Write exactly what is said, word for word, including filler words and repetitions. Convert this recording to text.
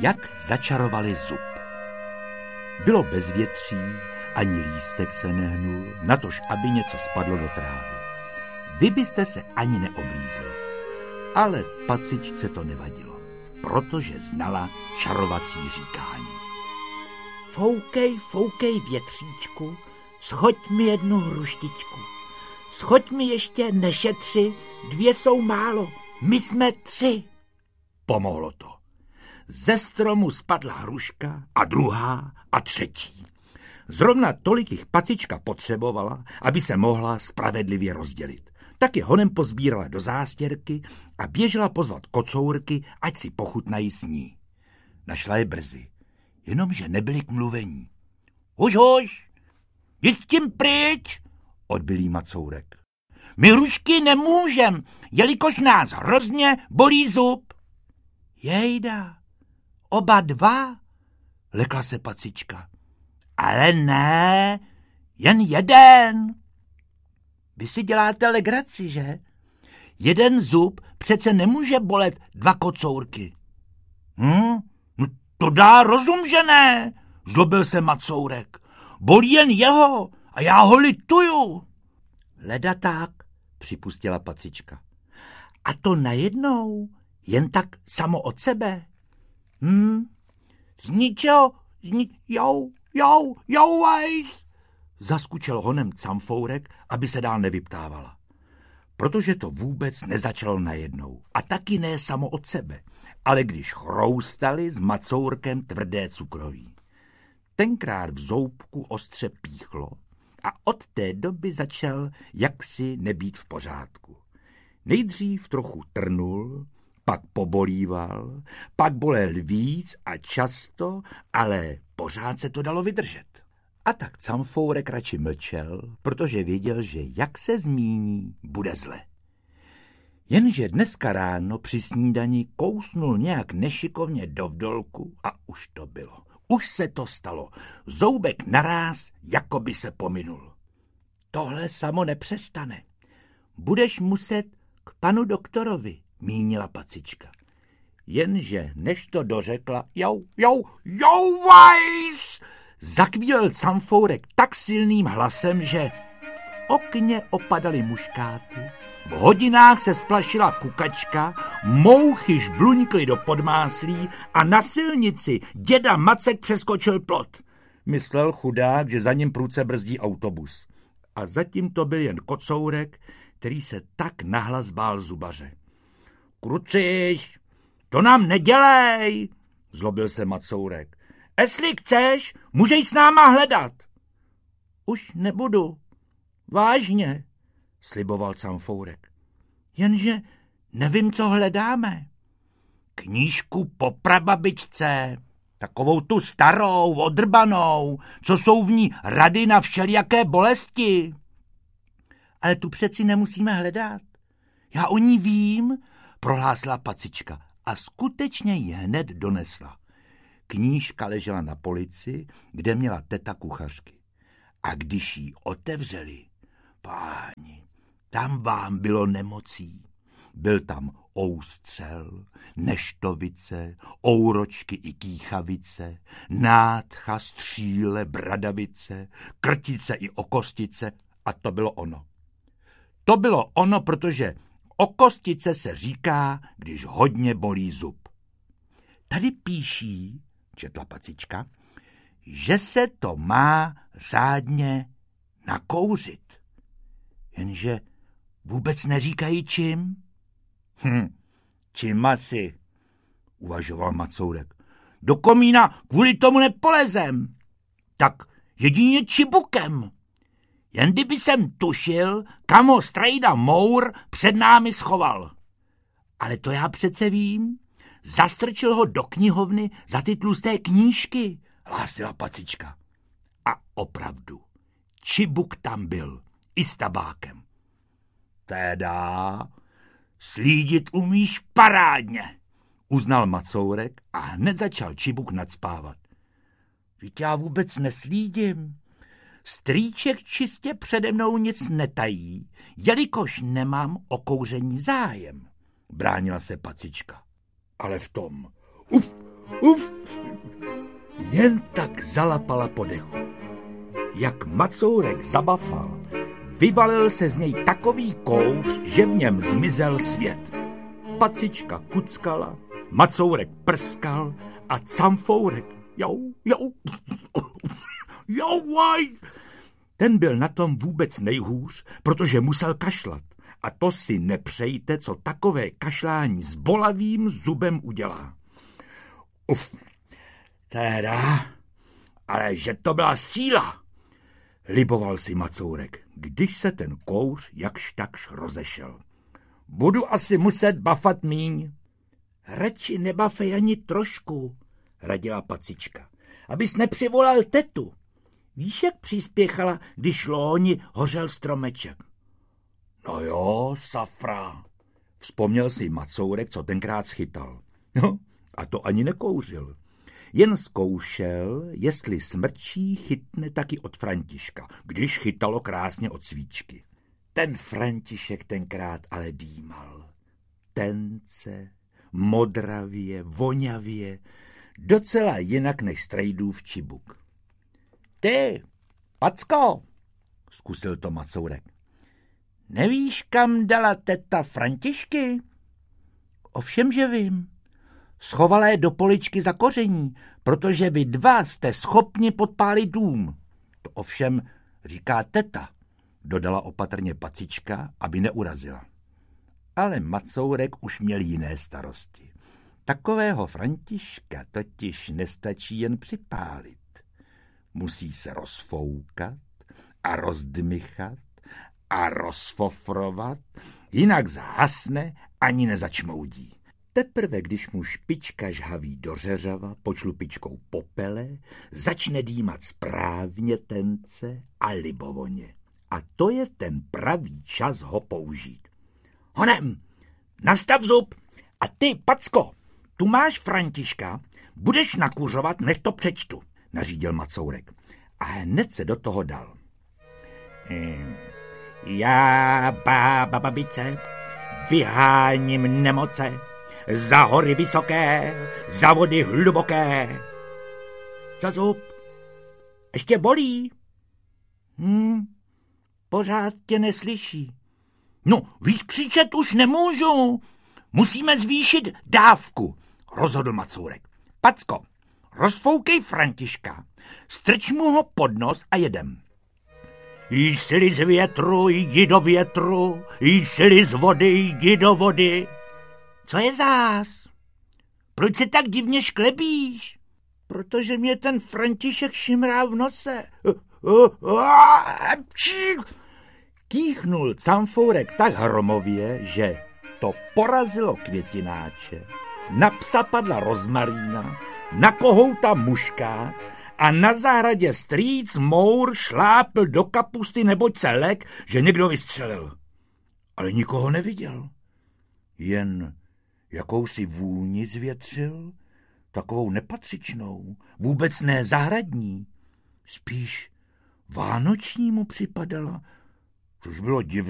jak začarovali zub. Bylo bezvětří, ani lístek se nehnul, natož aby něco spadlo do trávy. Vy byste se ani neoblízli. Ale Pacičce to nevadilo, protože znala čarovací říkání. Foukej, foukej, větříčku, schoď mi jednu hruštičku. Schoď mi ještě nešetři, dvě jsou málo, my jsme tři. Pomohlo to. Ze stromu spadla hruška a druhá a třetí. Zrovna tolik jich Pacička potřebovala, aby se mohla spravedlivě rozdělit. Tak je honem pozbírala do zástěrky a běžela pozvat kocourky, ať si pochutnají s ní. Našla je brzy, jenomže nebyli k mluvení. Huž, huž, jď tím pryč, odbyl jí Macourek. My hrušky nemůžem, jelikož nás hrozně bolí zub. Jejda, oba dva, lekla se Pacička. Ale ne, jen jeden. Vy si děláte legraci, že? Jeden zub přece nemůže bolet dva kocourky. Hm? No to dá rozum, že ne, zlobil se Macourek. Bolí jen jeho a já ho lituju. Leda tak, připustila Pacička. A to najednou, jen tak samo od sebe. Hm? Z ničeho, z ni... jou, jou, jou, vajs. Zaskučel honem Camfourek, aby se dál nevyptávala. Protože to vůbec nezačalo najednou. A taky ne samo od sebe. Ale když chroustali s Macourkem tvrdé cukroví. Tenkrát v zoubku ostře píchlo a od té doby začal jaksi nebýt v pořádku. Nejdřív trochu trnul, pak pobolíval, pak bolel víc a často, ale pořád se to dalo vydržet. A tak Camfourek radši mlčel, protože věděl, že jak se zmíní, bude zle. Jenže dneska ráno při snídani kousnul nějak nešikovně do vdolku a už to bylo. Už se to stalo. Zoubek naráz, jako by se pominul. Tohle samo nepřestane. Budeš muset k panu doktorovi, mínila Pacička. Jenže než to dořekla, jou, jou, jou, vajs, zakvílel Camfourek tak silným hlasem, že v okně opadaly muškáty, v hodinách se splašila kukačka, mouchy žbluňkly do podmáslí a na silnici děda Macek přeskočil plot. Myslel chudák, že za ním prudce brzdí autobus. A zatím to byl jen Kocourek, který se tak nahlas bál zubaře. Kruciš, to nám nedělej, zlobil se Macourek. Jestli chceš, můžeš s náma hledat. Už nebudu, vážně, sliboval Camfourek. Jenže nevím, co hledáme. Knížku po prababičce, takovou tu starou, odrbanou, co jsou v ní rady na všelijaké bolesti. Ale tu přeci nemusíme hledat. Já o ní vím, prohlásila Pacička a skutečně ji hned donesla. Knížka ležela na polici, kde měla teta kuchařky. A když ji otevřeli, páni, tam vám bylo nemocí. Byl tam oustřel, neštovice, ouročky i kýchavice, nádcha, stříle, bradavice, krtice i okostice a to bylo ono. To bylo ono, protože okostice se říká, když hodně bolí zub. Tady píší, četla Pacička, že se to má řádně nakouřit. Jenže vůbec neříkají čím. Hm, čím asi, uvažoval Macourek. Do komína kvůli tomu nepolezem. Tak jedině čibukem. Jen kdyby jsem tušil, kam ho strejda Mour před námi schoval. Ale to já přece vím. Zastrčil ho do knihovny za ty tlusté knížky, hlásila Pacička. A opravdu, čibuk tam byl, i s tabákem. Teda, slídit umíš parádně, uznal Macourek a hned začal čibuk nacpávat. Víte, já vůbec neslídím. Strýček čistě přede mnou nic netají, jelikož nemám o kouření zájem, bránila se Pacička. Ale v tom, uf, uf. Jen tak zalapala po dechu. Jak Macourek zabafal, vyvalil se z něj takový kouř, že v něm zmizel svět. Pacička kuckala, Macourek prskal a Camfourek jau, jau, jauvaj. Ten byl na tom vůbec nejhůř, protože musel kašlat. A to si nepřejte, co takové kašlání s bolavým zubem udělá. Uf, teda, ale že to byla síla, liboval si Macourek, když se ten kouř jakž takž rozešel. Budu asi muset bafat míň. Radši nebafej ani trošku, radila Pacička, abys nepřivolal tetu. Víš, jak přispěchala, když loni hořel stromeček? No jo, safra, vzpomněl si Macourek, co tenkrát schytal. No, a to ani nekouřil. Jen zkoušel, jestli smrčí chytne taky od Františka, když chytalo krásně od svíčky. Ten František tenkrát ale dýmal. Tence, modravě, vonavě, docela jinak než Strejdův čibuk. Ty, Packo, zkusil to Macourek. Nevíš, kam dala teta Františky? Ovšem, že vím. Schovala je do poličky za koření, protože vy dva jste schopni podpálit dům. To ovšem říká teta, dodala opatrně Pacička, aby neurazila. Ale Macourek už měl jiné starosti. Takového Františka totiž nestačí jen připálit. Musí se rozfoukat a rozdmychat a rozfofrovat, jinak zhasne ani nezačmoudí. Teprve, když mu špička žhaví do řeřava pod šlupičkou popele, začne dýmat správně tence a libovoně. A to je ten pravý čas ho použít. Honem, nastav zub a ty, Packo, tu máš Františka, budeš nakuřovat, než to přečtu, nařídil Macourek. A hned se do toho dal. Hmm. Já, bába babice, vyháním nemoce, za hory vysoké, za vody hluboké. Za zub? Ještě bolí? Hm, pořád tě neslyší. No, víc křičet už nemůžu. Musíme zvýšit dávku, rozhodl Macourek. Packo, rozfoukej Františka, strč mu ho pod nos a jedem. Jsi-li z větru, jdi do větru, jsi-li z vody, jdi do vody. Co je zás? Proč se tak divně šklebíš? Protože mě ten František šimrá v nose. Kýchnul Camfourek tak hromově, že to porazilo květináče, na psa padla rozmarína, na kohouta muškát a na zahradě strýc Mour šlápl do kapusty, neboť se lek, že někdo vystřelil. Ale nikoho neviděl. Jen jakousi vůni zvětřil, takovou nepatřičnou, vůbec ne zahradní, spíš vánoční mu připadala, což bylo divné.